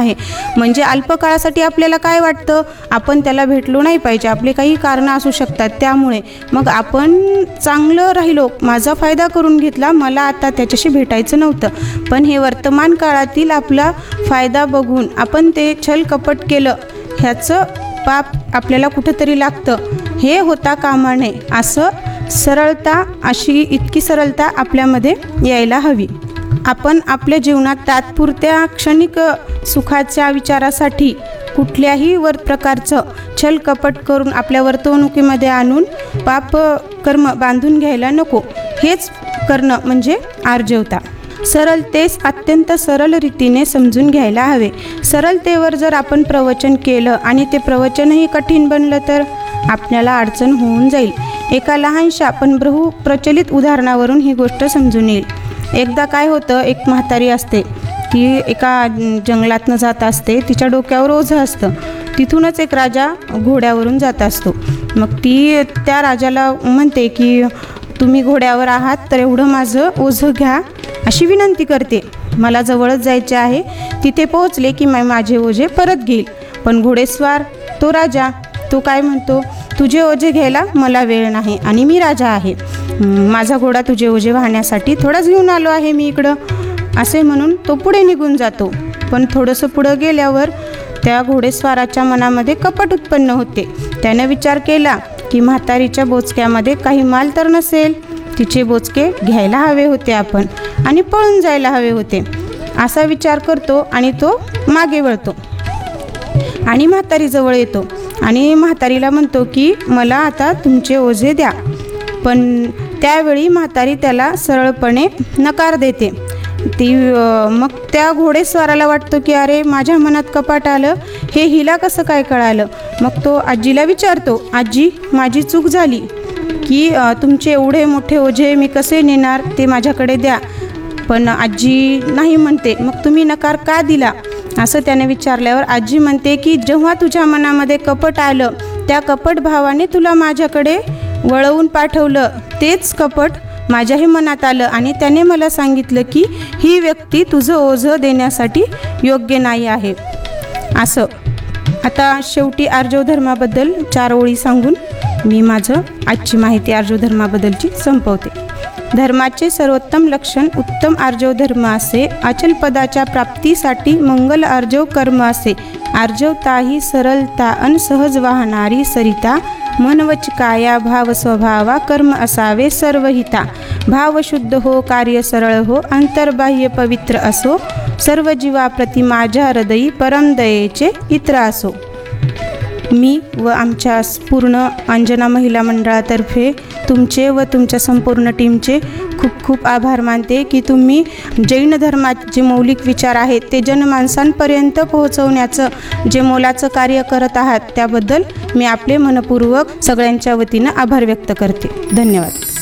आहे. म्हणजे अल्पकाळासाठी आपल्याला काय वाटतं, आपण त्याला भेटलो नाही पाहिजे, आपले काही कारणं असू शकतात. त्यामुळे मग आपण चांगलं राहिलो, माझा फायदा करून घेतला, मला आता त्याच्याशी भेटायचं नव्हतं, पण हे वर्तमान काळातील आपला फायदा बघून आपण ते छल कपट केलं, ह्याचं पाप आपल्याला कुठंतरी लागतं. हे होता कामा नये. असं सरळता, अशी इतकी सरळता आपल्यामध्ये यायला हवी. आपण आपल्या जीवनात तात्पुरत्या क्षणिक सुखाच्या विचारासाठी कुठल्याही प्रकारचं छल कपट करून आपल्या वर्तवणुकीमध्ये आणून पाप कर्म बांधून घ्यायला नको. हेच करणं म्हणजे आर्जवता. सरळतेस अत्यंत सरळ रीतीने समजून घ्यायला हवे. सरळतेवर जर आपण प्रवचन केलं आणि ते प्रवचनही कठीण बनलं तर आपल्याला अडचण होऊन जाईल. एका लहानशा पण प्रचलित उदाहरणावरून ही गोष्ट समजून येईल. एकदा काय होतं, एक म्हातारी असते, ती एका जंगलातनं जात असते, तिच्या डोक्यावर ओझं असतं. तिथूनच एक राजा घोड्यावरून जात असतो. मग ती त्या राजाला म्हणते की तुम्ही घोड्यावर आहात तर एवढं माझं ओझं घ्या, अशी विनंती करते. मला जवळच जायचे आहे, तिथे पोहोचले की मी माझे ओझे परत घेईल. पण घोडेस्वार तो राजा, तो काय म्हणतो, तुझे ओझे घ्यायला मला वेळ नाही आणि मी राजा आहे, माझा घोडा तुझे ओझे वाहण्यासाठी थोडाच घेऊन आलो आहे मी इकडं, असे म्हणून तो पुढे निघून जातो. पण थोडंसं पुढं गेल्यावर त्या घोडेस्वाराच्या मनामध्ये कपट उत्पन्न होते. त्यानं विचार केला की म्हातारीच्या बोचक्यामध्ये काही माल तर नसेल, तिचे बोचके घ्यायला हवे होते आपण आणि पळून जायला हवे होते, असा विचार करतो आणि तो मागे वळतो आणि म्हातारीजवळ येतो आणि म्हातारीला म्हणतो की मला आता तुमचे ओझे द्या. पण त्यावेळी म्हातारी त्याला सरळपणे नकार देते. मग त्या घोडेस्वाराला वाटतं की अरे माझ्या मनात कपट आलं, हे हिला कसं काय कळालं. मग तो आजीला विचारतो, आजी माझी चूक झाली की तुमचे एवढे मोठे ओझे मी कसे नेणार, ते माझ्याकडे द्या. पण आजी नाही म्हणते. मग तुम्ही नकार का दिला असं त्याने विचारल्यावर आजी म्हणते की जेव्हा तुझ्या मनामध्ये कपट आलं, त्या कपट भावाने तुला माझ्याकडे वळवून पाठवलं, तेच कपट माझ्याही मनात आलं आणि त्याने मला सांगितलं की ही व्यक्ती तुझं ओझं देण्यासाठी योग्य नाही आहे. असं आता शेवटी आर्जव धर्माबद्दल 4 ओळी सांगून मी माझं आजची माहिती आर्जव धर्माबद्दलची संपवते. धर्माचे सर्वोत्तम लक्षण उत्तम आर्जव धर्म असे, अचल पदाच्या प्राप्तीसाठी मंगल आर्जव कर्म असे. आर्जवता ही सरलता अन सहज वाहणारी सरिता, मनवच काया भाव स्वभावा कर्म असावे सर्वहिता. भाव शुद्ध हो कार्य सरळ हो, अंतर्बाह्य पवित्र असो, सर्व जीवाप्रती माझ्या हृदयी परम दयेचे इत्र असो. मी व आमच्या पूर्ण अंजना महिला मंडळातर्फे तुमचे व तुमच्या संपूर्ण टीमचे खूप खूप आभार मानते की तुम्ही जैन धर्माचे जे मौलिक विचार आहेत ते जनमानसांपर्यंत पोहोचवण्याचं जे मोलाचं कार्य करत आहात, त्याबद्दल मी आपले मनपूर्वक सगळ्यांच्या वतीनं आभार व्यक्त करते. धन्यवाद.